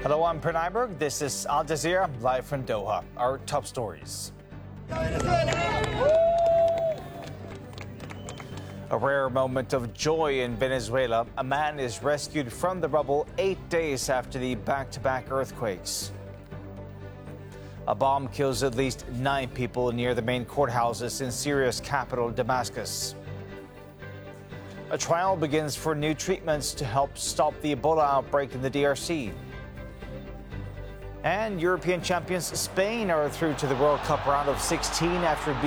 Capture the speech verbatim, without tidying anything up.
Hello, I'm Pranay Berg. This is Al Jazeera, live from Doha. Our top stories. A rare moment of joy in Venezuela. A man is rescued from the rubble eight days after the back-to-back earthquakes. A bomb kills at least nine people near the main courthouses in Syria's capital, Damascus. A trial begins for new treatments to help stop the Ebola outbreak in the D R C. And European champions Spain are through to the World Cup round of sixteen after beating